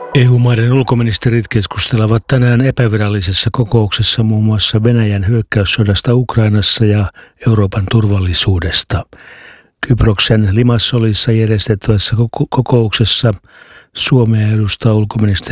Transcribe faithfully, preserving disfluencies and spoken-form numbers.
E U-maiden ulkoministerit keskustelevat tänään epävirallisessa kokouksessa muun muassa Venäjän hyökkäyssodasta Ukrainassa ja Euroopan turvallisuudesta. Kyproksen Limassolissa järjestettävässä kokouksessa Suomea edustaa ulkoministeri